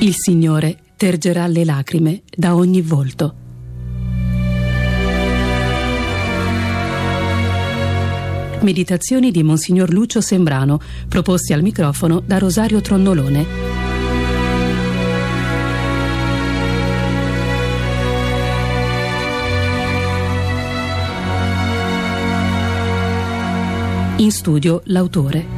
Il Signore tergerà le lacrime da ogni volto. Meditazioni di Monsignor Lucio Sembrano, proposti al microfono da Rosario Tronnolone. In studio l'autore.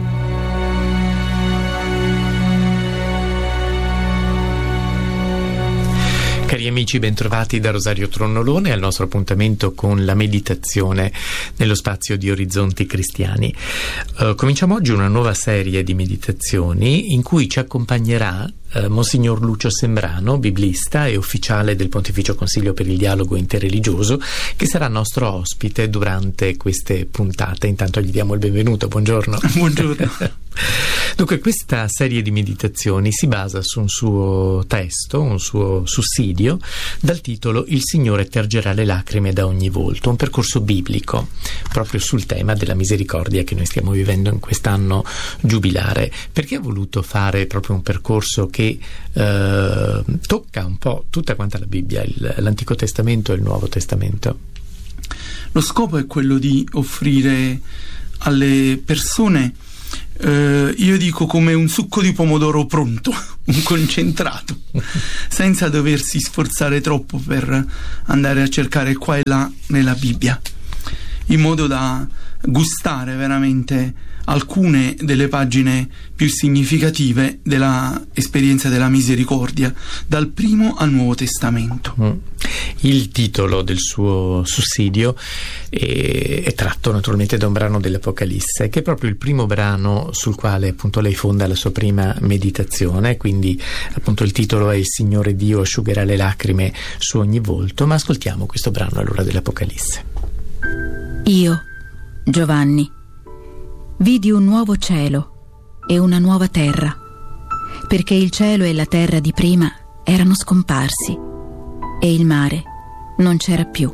Cari amici, bentrovati da Rosario Tronnolone al nostro appuntamento con la meditazione nello spazio di Orizzonti Cristiani. Cominciamo oggi una nuova serie di meditazioni in cui ci accompagnerà Monsignor Lucio Sembrano, biblista e ufficiale del Pontificio Consiglio per il Dialogo Interreligioso, che sarà nostro ospite durante queste puntate. Intanto gli diamo il benvenuto. Buongiorno. Buongiorno. Dunque, questa serie di meditazioni si basa su un suo testo, un suo sussidio, dal titolo Il Signore tergerà le lacrime da ogni volto, un percorso biblico proprio sul tema della misericordia che noi stiamo vivendo in quest'anno giubilare. Perché ha voluto fare proprio un percorso che tocca un po' tutta quanta la Bibbia, l'Antico Testamento e il Nuovo Testamento? Lo scopo è quello di offrire alle persone, io dico, come un succo di pomodoro pronto, un concentrato, senza doversi sforzare troppo per andare a cercare qua e là nella Bibbia, in modo da gustare veramente alcune delle pagine più significative della esperienza della misericordia, dal Primo al Nuovo Testamento. Il titolo del suo sussidio è tratto naturalmente da un brano dell'Apocalisse, che è proprio il primo brano sul quale appunto lei fonda la sua prima meditazione. Quindi appunto il titolo è Il Signore Dio asciugherà le lacrime su ogni volto. Ma ascoltiamo questo brano allora dell'Apocalisse. Io, Giovanni, vidi un nuovo cielo e una nuova terra, perché il cielo e la terra di prima erano scomparsi e il mare non c'era più.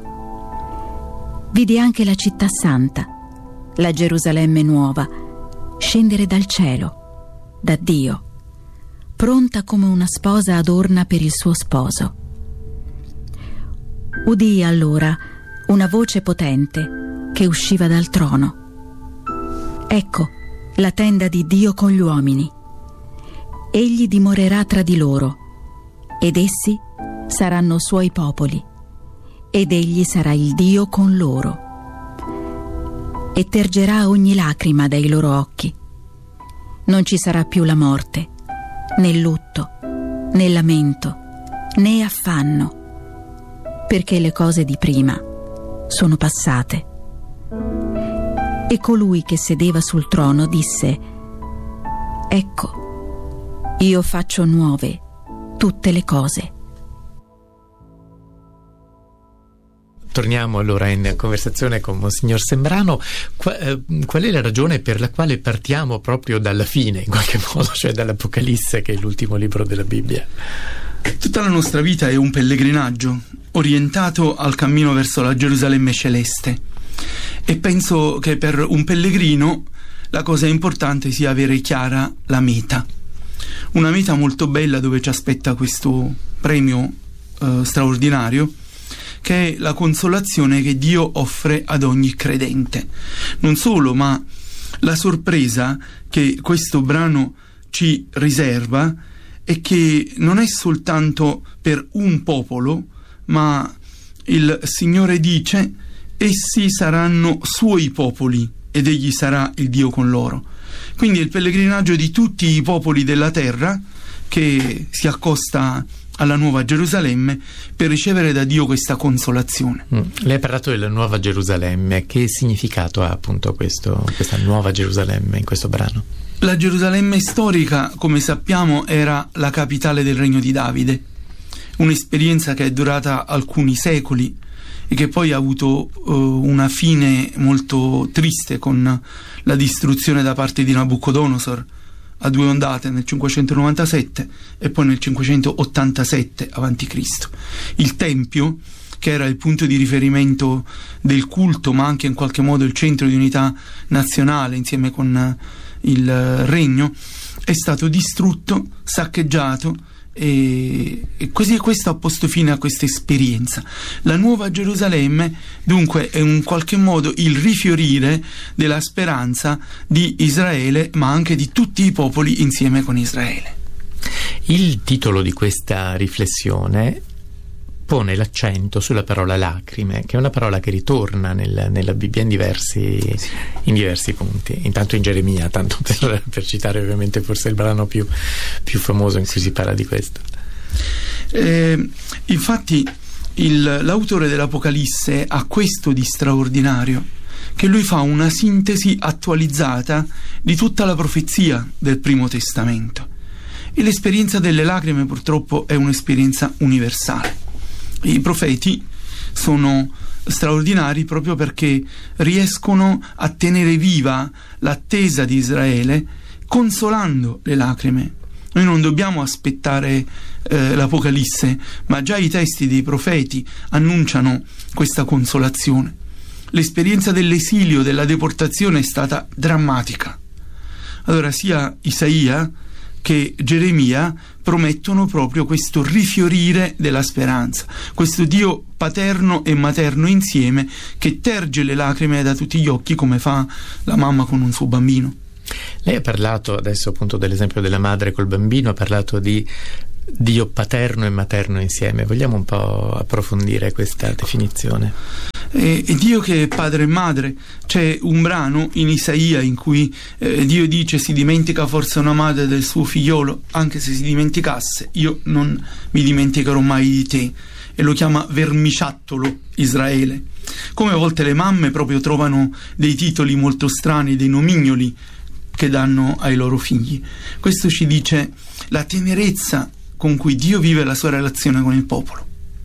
Vidi anche la città santa, la Gerusalemme nuova, scendere dal cielo, da Dio, pronta come una sposa adorna per il suo sposo. Udii allora una voce potente che usciva dal trono. Ecco la tenda di Dio con gli uomini. Egli dimorerà tra di loro, ed essi saranno suoi popoli, ed egli sarà il Dio con loro. E tergerà ogni lacrima dai loro occhi. Non ci sarà più la morte, né lutto, né lamento, né affanno, perché le cose di prima sono passate. E colui che sedeva sul trono disse: Ecco, io faccio nuove tutte le cose. Torniamo allora in conversazione con Monsignor Sembrano. Qual è la ragione per la quale partiamo proprio dalla fine, in qualche modo, cioè dall'Apocalisse, che è l'ultimo libro della Bibbia? Tutta la nostra vita è un pellegrinaggio orientato al cammino verso la Gerusalemme celeste, e penso che per un pellegrino la cosa importante sia avere chiara la meta, una meta molto bella dove ci aspetta questo premio straordinario, che è la consolazione che Dio offre ad ogni credente. Non solo, ma la sorpresa che questo brano ci riserva è che non è soltanto per un popolo, ma il Signore dice: essi saranno suoi popoli ed egli sarà il Dio con loro. Quindi è il pellegrinaggio di tutti i popoli della terra che si accosta alla Nuova Gerusalemme per ricevere da Dio questa consolazione. Lei ha parlato della Nuova Gerusalemme. Che significato ha appunto questa Nuova Gerusalemme in questo brano? La Gerusalemme storica, come sappiamo, era la capitale del regno di Davide, un'esperienza che è durata alcuni secoli e che poi ha avuto una fine molto triste con la distruzione da parte di Nabucodonosor a due ondate, nel 597 e poi nel 587 a.C. Il Tempio, che era il punto di riferimento del culto, ma anche in qualche modo il centro di unità nazionale insieme con il regno, è stato distrutto, saccheggiato E così questo ha posto fine a questa esperienza. La Nuova Gerusalemme dunque è in qualche modo il rifiorire della speranza di Israele, ma anche di tutti i popoli insieme con Israele. Il titolo di questa riflessione pone l'accento sulla parola lacrime, che è una parola che ritorna nella Bibbia in diversi punti. Intanto in Geremia, tanto per citare ovviamente forse il brano più famoso in cui si parla di questo. Infatti l'autore dell'Apocalisse ha questo di straordinario, che lui fa una sintesi attualizzata di tutta la profezia del Primo Testamento. E l'esperienza delle lacrime purtroppo è un'esperienza universale. I profeti sono straordinari proprio perché riescono a tenere viva l'attesa di Israele, consolando le lacrime. Noi non dobbiamo aspettare l'Apocalisse, ma già i testi dei profeti annunciano questa consolazione. L'esperienza dell'esilio, della deportazione è stata drammatica. Allora sia Isaia che Geremia promettono proprio questo rifiorire della speranza, questo Dio paterno e materno insieme che terge le lacrime da tutti gli occhi come fa la mamma con un suo bambino. Lei ha parlato adesso appunto dell'esempio della madre col bambino, ha parlato di Dio paterno e materno insieme. Vogliamo un po' approfondire questa definizione? E Dio che è padre e madre. C'è un brano in Isaia in cui Dio dice: si dimentica forse una madre del suo figliolo, anche se si dimenticasse io non mi dimenticherò mai di te, e lo chiama vermiciattolo Israele. Come a volte le mamme proprio trovano dei titoli molto strani, dei nomignoli che danno ai loro figli. Questo ci dice la tenerezza con cui Dio vive la sua relazione con il popolo.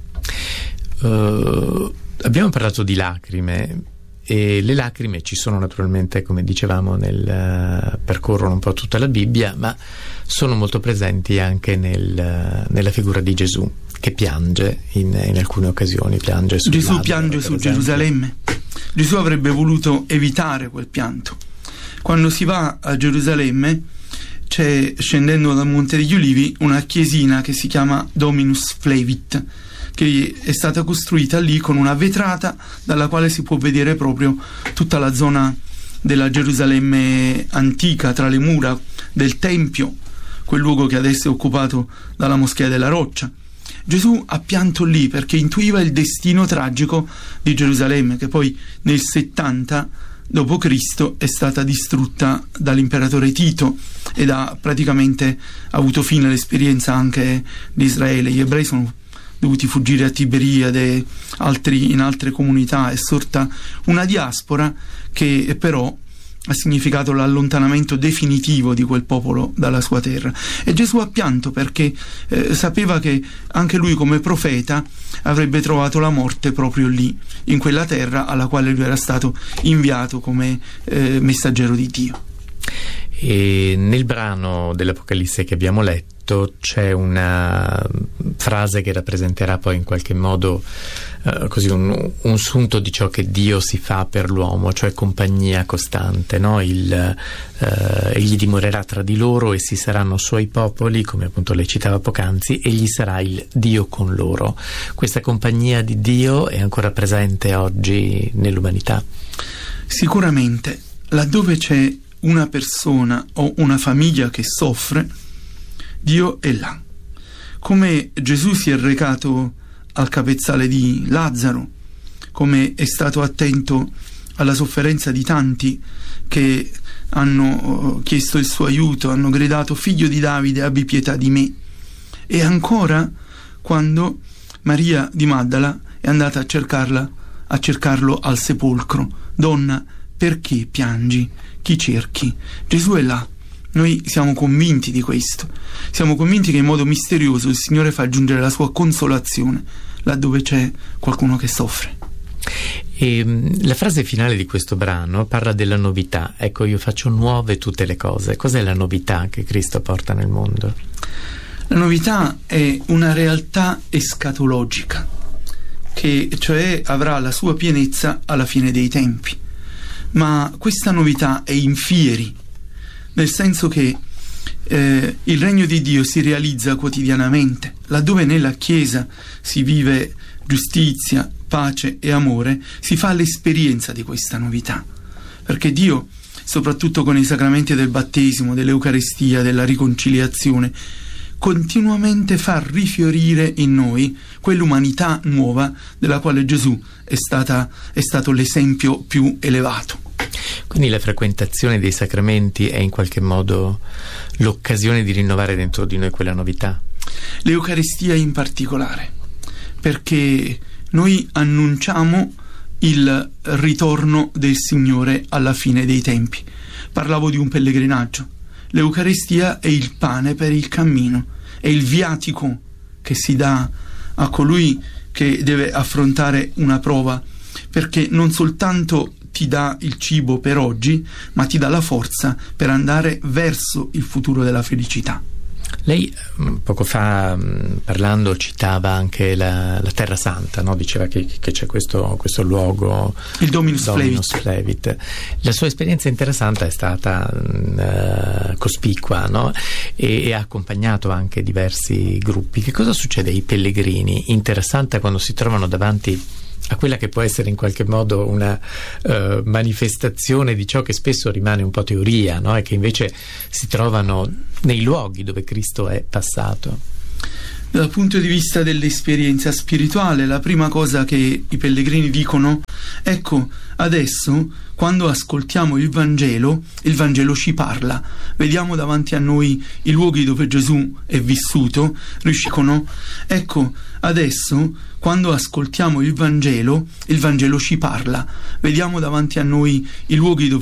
Abbiamo parlato di lacrime, e le lacrime ci sono naturalmente, come dicevamo, percorrono un po' tutta la Bibbia, ma sono molto presenti anche nella figura di Gesù, che piange in alcune occasioni. Gesù piange su Gerusalemme. Gesù avrebbe voluto evitare quel pianto. Quando si va a Gerusalemme c'è, scendendo dal Monte degli Ulivi, una chiesina che si chiama Dominus Flevit, che è stata costruita lì con una vetrata dalla quale si può vedere proprio tutta la zona della Gerusalemme antica, tra le mura del Tempio, quel luogo che adesso è occupato dalla Moschea della Roccia. Gesù ha pianto lì perché intuiva il destino tragico di Gerusalemme, che poi nel 70 d.C. è stata distrutta dall'imperatore Tito ed ha praticamente avuto fine l'esperienza anche di Israele. Gli ebrei sono dovuti fuggire a Tiberiade, in altre comunità. È sorta una diaspora che però ha significato l'allontanamento definitivo di quel popolo dalla sua terra. E Gesù ha pianto perché sapeva che anche lui, come profeta, avrebbe trovato la morte proprio lì, in quella terra alla quale lui era stato inviato come messaggero di Dio. E nel brano dell'Apocalisse che abbiamo letto c'è una frase che rappresenterà poi in qualche modo così un sunto di ciò che Dio si fa per l'uomo, cioè compagnia costante, no? Egli dimorerà tra di loro, essi saranno suoi popoli, come appunto lei citava poc'anzi, egli sarà il Dio con loro. Questa compagnia di Dio è ancora presente oggi nell'umanità? Sicuramente, laddove c'è una persona o una famiglia che soffre, Dio è là. Come Gesù si è recato al capezzale di Lazzaro, come è stato attento alla sofferenza di tanti che hanno chiesto il suo aiuto, hanno gridato: figlio di Davide, abbi pietà di me. E ancora quando Maria di Maddala è andata a cercarlo al sepolcro: donna, perché piangi? Chi cerchi? Gesù è là. Noi siamo convinti di questo. Siamo convinti che in modo misterioso il Signore fa giungere la sua consolazione laddove c'è qualcuno che soffre. E la frase finale di questo brano parla della novità. Ecco, io faccio nuove tutte le cose. Cos'è la novità che Cristo porta nel mondo? La novità è una realtà escatologica, che cioè avrà la sua pienezza alla fine dei tempi. Ma questa novità è in fieri, nel senso che il regno di Dio si realizza quotidianamente. Laddove nella Chiesa si vive giustizia, pace e amore, si fa l'esperienza di questa novità, perché Dio, soprattutto con i sacramenti del battesimo, dell'Eucaristia, della riconciliazione, continuamente fa rifiorire in noi quell'umanità nuova della quale Gesù è stato l'esempio più elevato. Quindi la frequentazione dei sacramenti è in qualche modo l'occasione di rinnovare dentro di noi quella novità? L'Eucaristia in particolare, perché noi annunciamo il ritorno del Signore alla fine dei tempi. Parlavo di un pellegrinaggio. L'Eucaristia è il pane per il cammino, è il viatico che si dà a colui che deve affrontare una prova, perché non soltanto ti dà il cibo per oggi, ma ti dà la forza per andare verso il futuro della felicità. Lei poco fa, parlando, citava anche la Terra Santa, no? Diceva che c'è questo luogo, il Dominus Flevit. La sua esperienza in Terra Santa è stata cospicua, no? E ha accompagnato anche diversi gruppi. Che cosa succede ai pellegrini in Terra Santa quando si trovano davanti a quella che può essere in qualche modo una manifestazione di ciò che spesso rimane un po' teoria, no? E che invece si trovano nei luoghi dove Cristo è passato? Dal punto di vista dell'esperienza spirituale, la prima cosa che i pellegrini dicono: ecco, adesso quando ascoltiamo il Vangelo ci parla, vediamo davanti a noi i luoghi dove Gesù è vissuto, riuscicono. Ecco, adesso quando ascoltiamo il Vangelo ci parla, vediamo davanti a noi i luoghi dove